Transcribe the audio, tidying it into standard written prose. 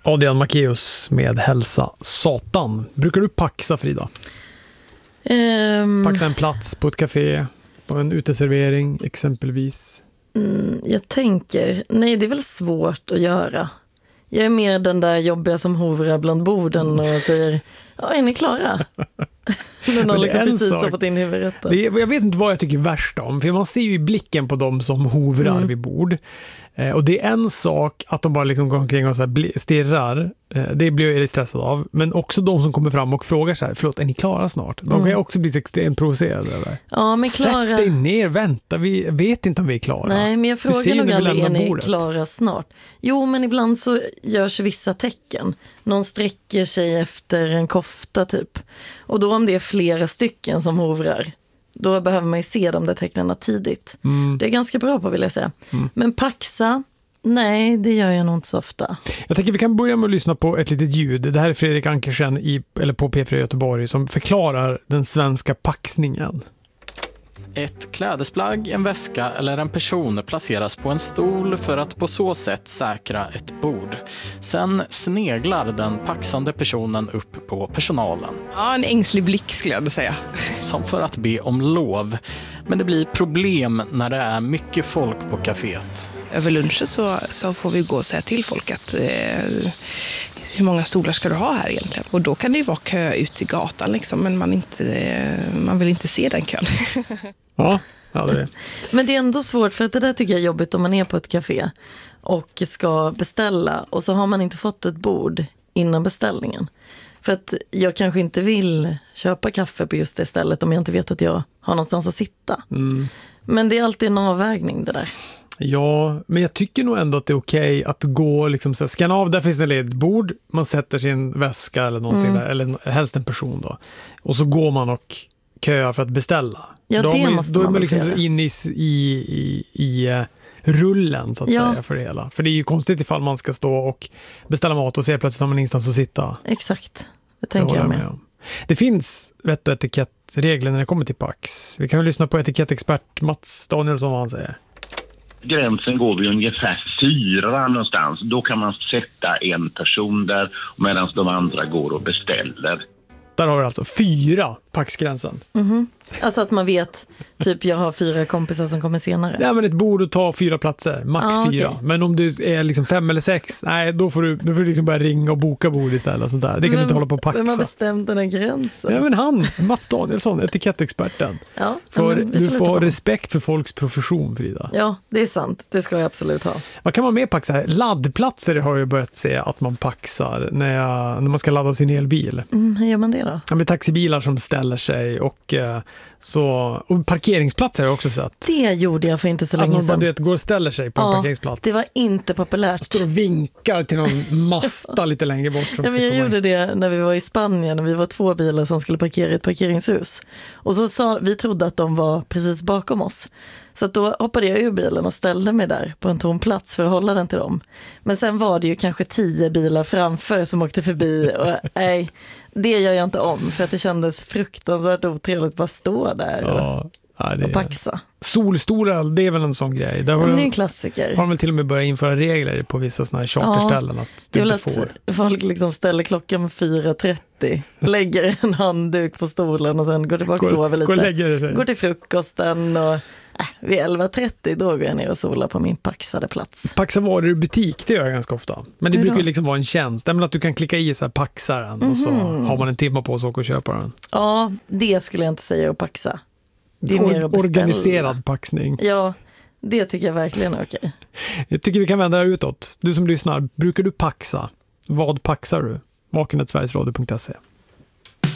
Adrian Macéus med Hälsa Satan. Brukar du paxa, Frida? Paxa en plats på ett café, på en uteservering exempelvis? Jag tänker, nej, det är väl svårt att göra. Jag är mer den där jobbiga som hovrar bland borden och säger, ja, är ni klara? När någon liksom precis har fått in huvudrätten. Jag vet inte vad jag tycker värst om, för man ser ju i blicken på dem som hovrar vid bord. Och det är en sak att de bara liksom går omkring och så här stirrar. Det blir jag stressad av. Men också de som kommer fram och frågar så här, förlåt, är ni klara snart? De kan ju också bli extremt provocerade över. Ja, men klara... Sätt dig ner, vänta, vi vet inte om vi är klara. Nej, men jag frågar nog aldrig, är ni klara snart? Jo, men ibland så görs vissa tecken. Någon sträcker sig efter en kofta typ. Och då om det är flera stycken som hovrar, då behöver man ju se de där tecknarna tidigt. Det är ganska bra på, vill jag säga. Men paxa, nej, det gör jag nog inte så ofta. Jag tänker vi kan börja med att lyssna på ett litet ljud. Det här är Fredrik Ankersen på P4 Göteborg som förklarar den svenska paxningen. Ett klädesplagg, en väska eller en person placeras på en stol för att på så sätt säkra ett bord. Sen sneglar den paxande personen upp på personalen. Ja, en ängslig blick skulle jag säga. Som för att be om lov. Men det blir problem när det är mycket folk på kaféet. Över lunchen så får vi gå och säga till folk att hur många stolar ska du ha här egentligen? Och då kan det ju vara kö ut i gatan liksom, men man vill inte se den kön. Ja, det är det. Men det är ändå svårt, för att det där tycker jag är jobbigt om man är på ett café och ska beställa och så har man inte fått ett bord innan beställningen. För att jag kanske inte vill köpa kaffe på just det stället om jag inte vet att jag har någonstans att sitta. Men det är alltid en avvägning det där. Ja, men jag tycker nog ändå att det är okej att gå liksom så här, scanna av, där finns det ett bord, man sätter sin väska eller någonting där, eller helst en person då. Och så går man och köar för att beställa. Ja, då då är man liksom in i rullen så att säga för det hela. För det är ju konstigt ifall man ska stå och beställa mat och se plötsligt har man ingenstans att sitta. Exakt, det tänker jag med. Det finns vett- och etikettregler när det kommer till Pax. Vi kan ju lyssna på etikettexpert Mats Danielsson vad han säger. Gränsen går vid ungefär 4 någonstans. Då kan man sätta en person där medan de andra går och beställer. Där har du alltså 4 Paxgränsen. Alltså att man vet, typ jag har 4 kompisar som kommer senare. Nej, men ett bord och ta 4 platser, max 4. Okay. Men om du är liksom 5 eller 6, nej, då får du liksom börja ringa och boka bord istället och sånt där. Det kan du inte hålla på och paxa. Vem har bestämt den här gränsen? Ja, men Mats Danielsson, etikettexperten. Ja, du får ha respekt för folks profession, Frida. Ja, det är sant. Det ska jag absolut ha. Vad kan man mer paxa? Laddplatser har jag börjat se att man paxar när man ska ladda sin elbil. Hur gör man det då? Ja, med taxibilar som ställer sig och parkeringsplatser har jag också sett. Det gjorde jag för inte så länge sedan. Att man går och ställer sig på en parkeringsplats. Det var inte populärt. Står och vinkar till någon masta lite längre bort. Jag gjorde det när vi var i Spanien och vi var 2 bilar som skulle parkera i ett parkeringshus. Och så vi trodde att de var precis bakom oss. Så att då hoppade jag ur bilen och ställde mig där på en tom plats för att hålla den till dem. Men sen var det ju kanske 10 bilar framför som åkte förbi och nej, det gör jag inte om för att det kändes fruktansvärt otrevligt att bara stå där och paxa. Solstolar, det är väl en sån grej. Där det är en klassiker. Har man till och med börjat införa regler på vissa såna här charterställen att du inte får. Att folk liksom ställer klockan 4:30, lägger en handduk på stolen och sen går tillbaka och sover lite. Går till frukosten och vid 11:30 då går jag ner och solar på min paxade plats. Paxa varor i butik, det gör jag ganska ofta. Men det brukar ju liksom vara en tjänst. Att du kan klicka i så här paxaren och så har man en timme på sig att åka och köpa den. Ja, det skulle jag inte säga att paxa. Det är mer att beställa. Organiserad paxning. Ja, det tycker jag verkligen är okej. Jag tycker vi kan vända det utåt. Du som lyssnar, brukar du paxa? Vad paxar du? Vaken@sverigesradio.se